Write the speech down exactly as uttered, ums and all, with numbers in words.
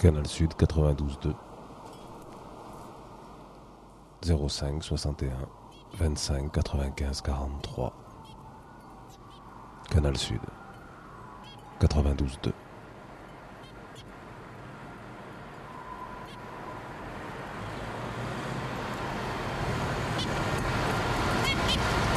Canal Sud quatre-vingt-douze deux zéro cinq soixante et un vingt-cinq quatre-vingt-quinze quarante-trois. Canal Sud quatre-vingt-douze deux.